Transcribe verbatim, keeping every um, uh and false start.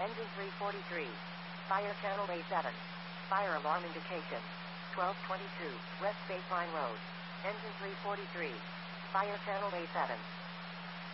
Engine three forty-three. Fire channel A seven. Fire alarm indication. twelve twenty-two, West Baseline Road. Engine three forty-three. Fire channel A seven.